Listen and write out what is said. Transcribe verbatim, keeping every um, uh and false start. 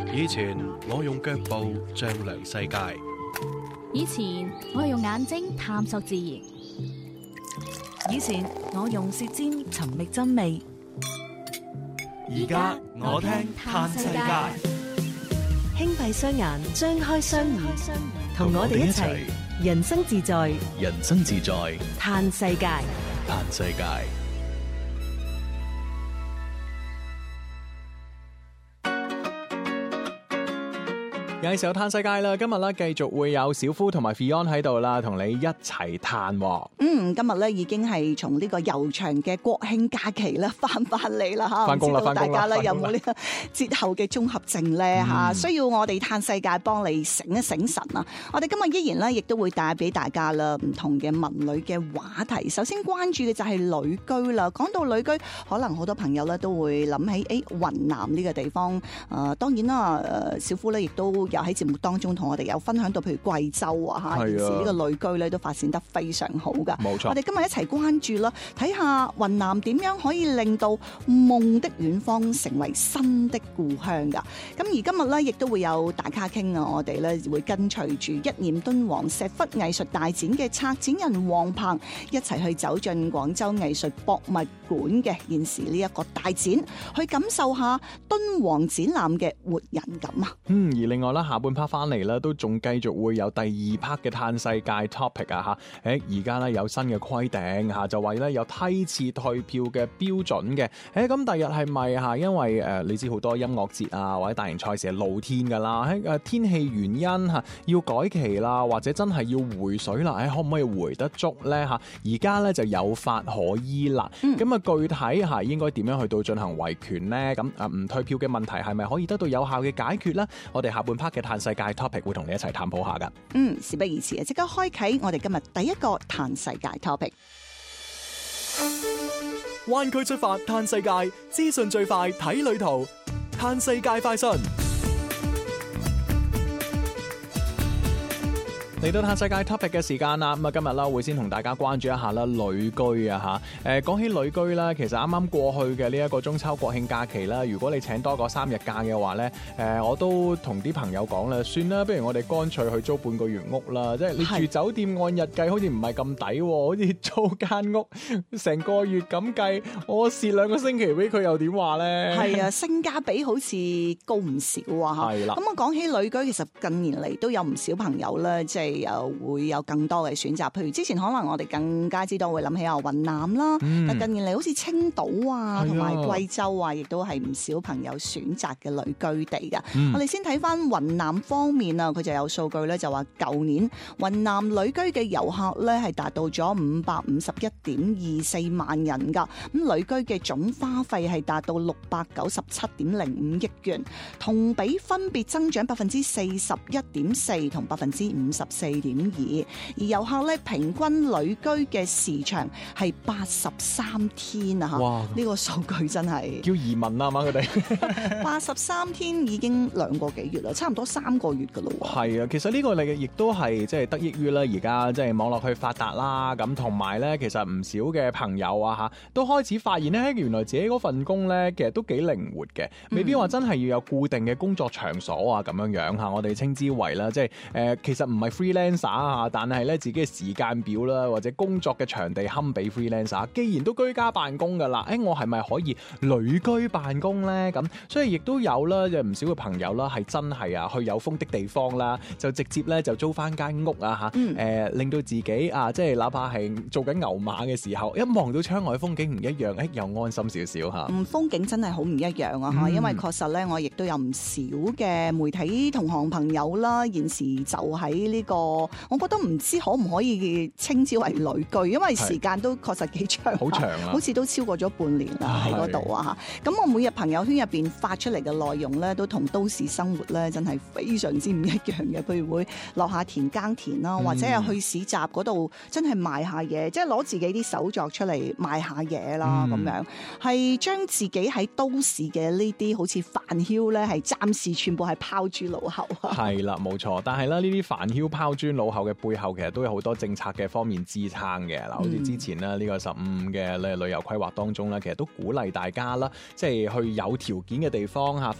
以前我用腳步丈量世界， 以前我係用眼睛探索自然， 以前我用舌尖尋覓真味， 而家我聽嘆世界。 輕閉雙眼，張開雙耳，同我哋一齊人生自在， 人生自在， 嘆世界。 嘆世界。 有時候嘆世界啦，今日咧繼續會有小夫同埋 Fion 喺度啦，同你一齊嘆。 嗯，今日咧已經係從呢個悠長嘅國慶假期啦翻翻嚟啦吓， 翻工啦， 唔知道大家咧有冇呢呢個節後嘅綜合症咧吓？需要我哋嘆世界幫你醒一醒神啊！我哋今日依然咧亦都會帶俾大家啦唔同嘅文旅嘅話題。首先關注嘅就係旅居啦。講到旅居，可能好多朋友咧都會諗起誒雲南呢個地方。誒、呃，當然啦，誒小夫咧亦都有喺節目當中同我哋有分享到，譬如貴州啊嚇，現時呢個旅居咧都發展得非常好噶。 冇錯， 我哋今日一齊關注啦，睇下雲南點樣可以令到夢的遠方成為新的故鄉噶。咁而今日咧亦都會有大咖傾啊，我哋咧會跟隨住一念敦煌石窟藝術大展嘅策展人黃鵬一齊去走進廣州藝術博物館嘅現時呢一個大展，去感受下敦煌展覽嘅活人感啊。 嗯，而另外啦，下半 part 翻嚟啦，都仲繼續會有第二 part 嘅嘆世界 topic 啊吓。誒，而家咧有新嘅規定吓，就話咧有梯次退票嘅標準嘅。誒，咁第日係咪吓？因為誒，你知好多音樂節啊或者大型賽事係露天噶啦，喺誒天氣原因吓要改期啦，或者真係要回水啦，誒，可唔可以回得足咧吓？而家咧就有法可依啦。咁啊、嗯，具體吓應該點樣去到進行維權咧？咁啊，唔退票嘅問題係咪可以得到有效嘅解決咧？我哋下半 part 嘅嘆世界 topic 會同你一齊探討下噶。 嗯，事不宜遲啊，即刻開啟我哋今日第一個嘆世界 topic。 灣區出發嘆世界，資訊最快睇旅途，嘆世界快訊。 嚟到嘆世界 topic 嘅時間啦，咁啊今日啦會先同大家關注一下啦旅居啊吓。誒，講起旅居啦，其實啱啱過去嘅呢一個中秋國慶假期啦，如果你請多個三日假嘅話咧，誒我都同啲朋友講啦，算啦，不如我哋乾脆去租半個月屋啦。即係你住酒店按日計，好似唔係咁抵，好似租間屋成個月咁計，我蝕兩個星期俾佢又點話咧？ 係啊，性價比好似高唔少啊吓。 係啦。 咁我講起旅居，其實近年嚟都有唔少朋友咧，即係又會有更多嘅選擇，譬如之前可能我哋更加知道會諗起啊雲南啦，嗯、但近年嚟好似青島啊同埋貴州啊，亦都係唔少朋友選擇嘅旅居地㗎。嗯、我哋先睇翻雲南方面啊，佢就有數據咧，就話舊年雲南旅居嘅遊客咧係達到咗五百五十一點二四萬人㗎，咁旅居嘅總花費係達到六百九十七點零五億元，同比分別增長百分之四十一點四同百分之五十四點二，而遊客咧平均旅居嘅時長係八十三天啊！吓，哇，呢個數據真係叫移民啊嘛，佢哋八十三天已經兩個幾月啦，差唔多三個月噶咯。 係啊，其實呢個嚟亦都係即係得益於咧，而家即係網絡去發達啦，咁同埋咧，其實唔少嘅朋友啊吓，都開始發現咧，原來自己嗰份工咧，其實都幾靈活嘅，未必話真係要有固定嘅工作場所啊咁樣樣吓，我哋稱之為啦，即係誒，其實唔係 freelancer 啊，但係咧自己嘅時間表啦，或者工作嘅場地堪比 freelancer。既然都居家辦公噶啦，誒，我係咪可以旅居辦公咧？咁所以亦都有啦，有唔少嘅朋友啦，係真係啊去有風的地方啦，就直接咧就租翻間屋啊吓，誒、嗯呃，令到自己啊，即係哪怕係做緊牛馬嘅時候，一望到窗外風景唔一樣，誒，又安心少少吓。 嗯，風景真係好唔一樣啊吓，嗯、因為確實咧，我亦都有唔少嘅媒體同行朋友啦，現時就喺呢、這個，我覺得唔知可唔可以稱之為旅居，因為時間都確實幾長，好長啊，好似都超過咗半年啦喺嗰度啊吓。咁我每日朋友圈入邊發出嚟嘅內容咧，都同都市生活咧真係非常之唔一樣嘅。譬如會落下田耕田啦，或者係去市集嗰度真係賣下嘢，即係攞自己啲手作出嚟賣下嘢啦咁、嗯、樣，係將自己喺都市嘅呢啲好似煩囂咧，係暫時全部係拋諸腦後啊。 係啦，冇錯。但係咧呢啲煩囂拋諸腦後嘅背後，其實都有好多政策嘅方面支撐嘅。嗱，好似之前咧呢個十五嘅旅遊規劃當中咧，其實都鼓勵大家啦，即係去有條件嘅地方吓，